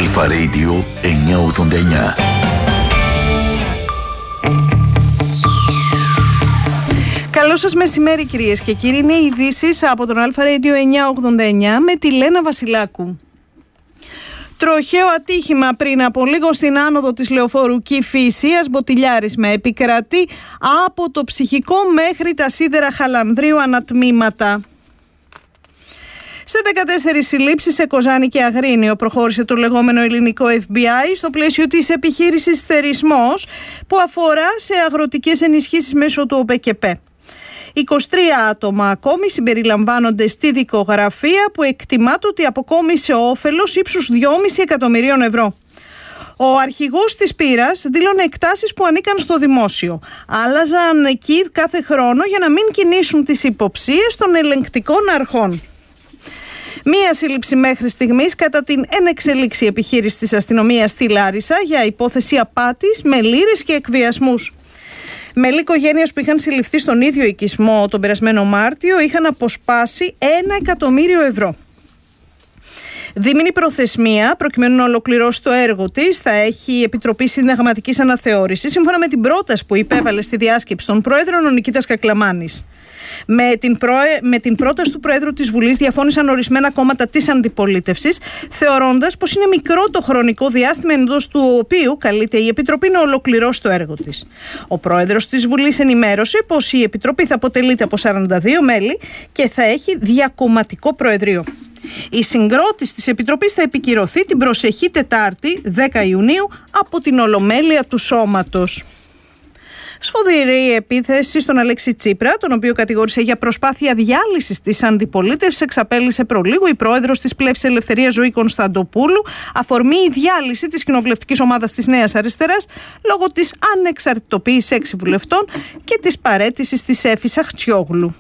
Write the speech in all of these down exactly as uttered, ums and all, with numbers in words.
Αλφα Radio εννιακόσια ογδόντα εννιά. Καλό σας μεσημέρι κυρίες και κύριοι. Είναι οι ειδήσεις από τον Αλφα Radio εννιακόσια ογδόντα εννιά με τη Λένα Βασιλάκου. Τροχαίο ατύχημα πριν από λίγο στην άνοδο της λεωφόρου Κηφισίας, μποτιλιάρισμα επικρατεί από το Ψυχικό μέχρι τα σίδερα Χαλανδρίου ανατμήματα. Σε δεκατέσσερις συλλήψεις σε Κοζάνη και Αγρίνιο προχώρησε το λεγόμενο ελληνικό εφ μπι άι στο πλαίσιο της επιχείρησης Θερισμός, που αφορά σε αγροτικές ενισχύσεις μέσω του ΟΠΕΚΕΠΕ. είκοσι τρία άτομα ακόμη συμπεριλαμβάνονται στη δικογραφία, που εκτιμάται ότι αποκόμισε όφελος ύψους δυόμισι εκατομμυρίων ευρώ. Ο αρχηγός της πύρας δήλωνε εκτάσεις που ανήκαν στο δημόσιο. Άλλαζαν εκεί κάθε χρόνο για να μην κινήσουν τις υποψίες των ελεγκτικών αρχών. Μία σύλληψη μέχρι στιγμής κατά την ενεξελίξη επιχείρηση της αστυνομίας στη Λάρισα για υπόθεση απάτης με λήρες και εκβιασμούς. Μέλη οικογένειας που είχαν συλληφθεί στον ίδιο οικισμό τον περασμένο Μάρτιο είχαν αποσπάσει ένα εκατομμύριο ευρώ. Δίμηνη προθεσμία προκειμένου να ολοκληρώσει το έργο της θα έχει η Επιτροπή Συνταγματικής Αναθεώρησης, σύμφωνα με την πρόταση που υπέβαλε στη διάσκεψη των Πρόεδρων ο Νικήτας Κακλαμάνης. Με την, προε... με την πρόταση του Προέδρου της Βουλής διαφώνησαν ορισμένα κόμματα της αντιπολίτευσης, θεωρώντας πως είναι μικρό το χρονικό διάστημα εντός του οποίου καλείται η Επιτροπή να ολοκληρώσει το έργο της. Ο Πρόεδρος της Βουλής ενημέρωσε πως η Επιτροπή θα αποτελείται από σαράντα δύο μέλη και θα έχει διακομματικό Προεδρείο. Η συγκρότηση της Επιτροπής θα επικυρωθεί την προσεχή Τετάρτη, δέκα Ιουνίου, από την Ολομέλεια του Σώματος. Σφοδηρή επίθεση στον Αλέξη Τσίπρα, τον οποίο κατηγόρησε για προσπάθεια διάλυσης της αντιπολίτευσης, εξαπέλυσε προλίγου η πρόεδρος της Πλεύσης Ελευθερίας Ζωή Κωνσταντοπούλου, αφορμή η διάλυση της κοινοβουλευτικής ομάδας της Νέας Αριστεράς λόγω της ανεξαρτητοποίησης έξι βουλευτών και της παραίτησης της Έφης Αχτσιόγλου.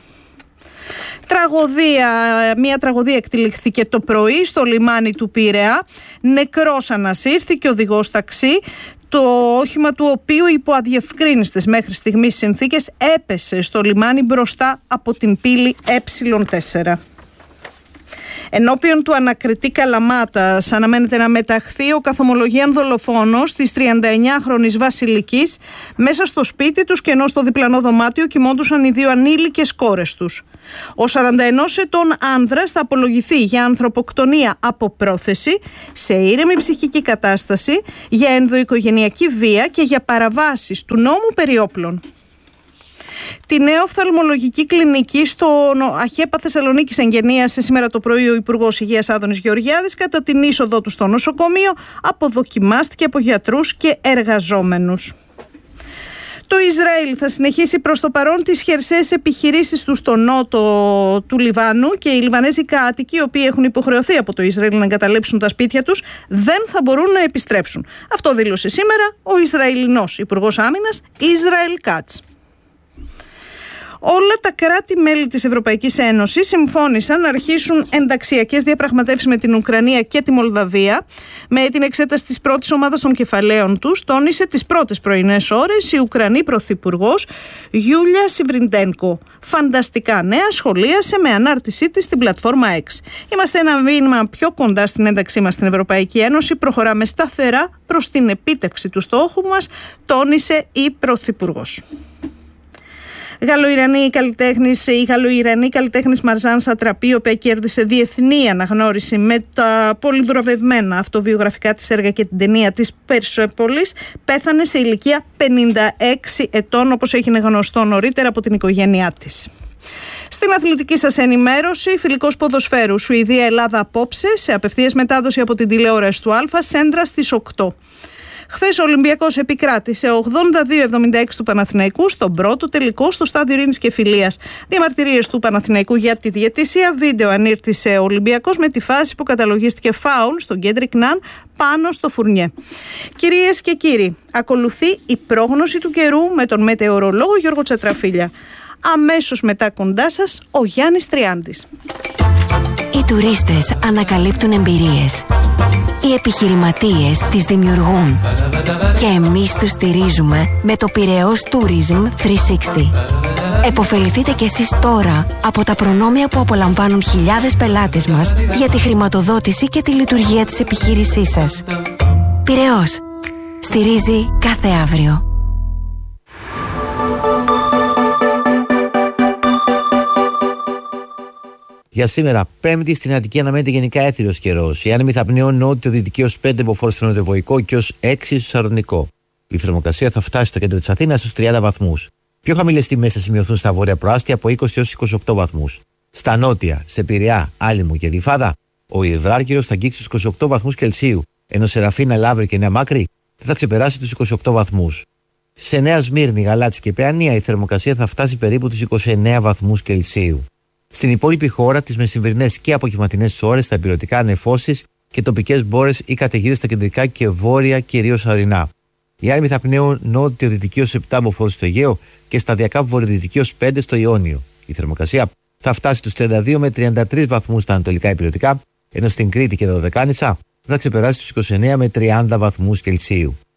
Τραγωδία, μια τραγωδία εκτελήχθηκε το πρωί στο λιμάνι του Πειραιά. Νεκρός ανασύρθηκε οδηγός ταξί, το όχημα του οποίου υπό αδιευκρίνιστες μέχρι στιγμής συνθήκες έπεσε στο λιμάνι μπροστά από την πύλη ε τέσσερα. Ενώπιον του ανακριτή Καλαμάτας αναμένεται να μεταχθεί ο καθομολογίαν δολοφόνος της τριανταεννιάχρονης Βασιλικής. Μέσα στο σπίτι τους και ενώ στο διπλανό δωμάτιο κοιμόντουσαν οι δύο ανήλικες κόρες τους. Ο σαρανταενός ετών άνδρας θα απολογηθεί για ανθρωποκτονία από πρόθεση, σε ήρεμη ψυχική κατάσταση, για ενδοοικογενειακή βία και για παραβάσεις του νόμου περί όπλων. Τη νέα οφθαλμολογική κλινική στο ΑΧΕΠΑ Θεσσαλονίκης εγγενίασε σήμερα το πρωί ο Υπουργός Υγείας Άδωνης Γεωργιάδης. Κατά την είσοδό του στο νοσοκομείο αποδοκιμάστηκε από γιατρούς και εργαζόμενους. Το Ισραήλ θα συνεχίσει προς το παρόν τις χερσαίες επιχειρήσεις του στο νότο του Λιβάνου και οι Λιβανέζοι κάτοικοι, οι οποίοι έχουν υποχρεωθεί από το Ισραήλ να εγκαταλείψουν τα σπίτια τους, δεν θα μπορούν να επιστρέψουν. Αυτό δήλωσε σήμερα ο Ισραηλινός Υπουργός Άμυνας Ισραήλ Κάτς. Όλα τα κράτη-μέλη της Ευρωπαϊκής Ένωσης συμφώνησαν να αρχίσουν ενταξιακές διαπραγματεύσεις με την Ουκρανία και τη Μολδαβία. Με την εξέταση της πρώτης ομάδας των κεφαλαίων τους, τόνισε τις πρώτες πρωινές ώρες η Ουκρανή Πρωθυπουργός Γιούλια Σιβριντένκο. Φανταστικά νέα σχολίασε με ανάρτησή της στην πλατφόρμα X. Είμαστε ένα βήμα πιο κοντά στην ένταξή μας στην Ευρωπαϊκή Ένωση. Προχωράμε σταθερά προς την επίτευξη του στόχου μας, τόνισε η Πρωθυπουργός. Γαλλοϊρανή καλλιτέχνης, η Γαλλοϊρανή καλλιτέχνης Μαρζάν Σατραπή, η οποία κέρδισε διεθνή αναγνώριση με τα πολυβραβευμένα αυτοβιογραφικά της έργα και την ταινία της Περσέπολης, πέθανε σε ηλικία πενήντα έξι ετών, όπως έγινε γνωστό νωρίτερα από την οικογένειά της. Στην αθλητική σας ενημέρωση, φιλικός ποδοσφαίρου Σουηδία-Ελλάδα απόψε, σε απευθείας μετάδοση από την τηλεόραση του Αλφα, σέντρα στις οκτώ. Χθες ο Ολυμπιακός επικράτησε ογδόντα δύο εβδομήντα έξι του Παναθηναϊκού στον πρώτο τελικό στο στάδιο Ειρήνης και Φιλίας. Διαμαρτυρίες του Παναθηναϊκού για τη διαιτησία. Βίντεο ανήρτησε ο Ολυμπιακός με τη φάση που καταλογίστηκε φάουλ στον Κέντρικ Ναν πάνω στο Φουρνιέ. Κυρίες και κύριοι, ακολουθεί η πρόγνωση του καιρού με τον μετεωρολόγο Γιώργο Τσατραφίλια. Αμέσως μετά κοντά σας ο Γιάννης Τριάντης. Οι τουρίστες ανακαλύπτουν εμπειρίες. Οι επιχειρηματίες τις δημιουργούν. Και εμείς τους στηρίζουμε με το Πειραιώς Tourism τριακόσια εξήντα. Εποφεληθείτε κι εσείς τώρα από τα προνόμια που απολαμβάνουν χιλιάδες πελάτες μας για τη χρηματοδότηση και τη λειτουργία της επιχείρησής σας. Πειραιώς. Στηρίζει κάθε αύριο. Για σήμερα, Πέμπτη, στην Αττική αναμένεται γενικά έθριος καιρός. Η άνεμη θα πνέουν νότιο-δυτική ως πέντε μποφόρ στο νοτιοβοϊκό και ως έξι στο σαρδονικό. Η θερμοκρασία θα φτάσει στο κέντρο της Αθήνας στους τριάντα βαθμούς. Πιο χαμηλές τιμές θα σημειωθούν στα βόρεια προάστια από είκοσι έως είκοσι οκτώ βαθμούς. Στα νότια, σε Πειραιά, Άλυμο και Γλυφάδα, ο υδράργυρος θα αγγίξει τους είκοσι οκτώ βαθμούς Κελσίου, ενώ σε Ραφίνα, Λαύριο και Νέα Μάκρη δεν θα ξεπεράσει τους είκοσι οκτώ βαθμούς. Σε Νέα Σμύρνη, Γαλάτσι και Παιανία η θερμοκρασία θα φτάσει περίπου τους είκοσι εννέα βαθμούς Κελσίου. Στην υπόλοιπη χώρα, τις μεσημβρινές και απογευματινές ώρες, θα υπηρετικά νεφώσεις και τοπικές μπόρες ή καταιγίδες στα κεντρικά και βόρεια, κυρίως ορεινά. Οι άνεμοι θα πνέουν νότιο-δυτική ως επτά μποφόρ στο Αιγαίο και σταδιακά βορειοδυτική ως πέντε στο Ιόνιο. Η θερμοκρασία θα φτάσει στους τριάντα δύο με τριάντα τρεις βαθμούς στα ανατολικά υπηρετικά, ενώ στην Κρήτη και τα Δωδεκάνησα θα ξεπεράσει τους είκοσι εννέα με τριάντα βαθμούς Κελσίου.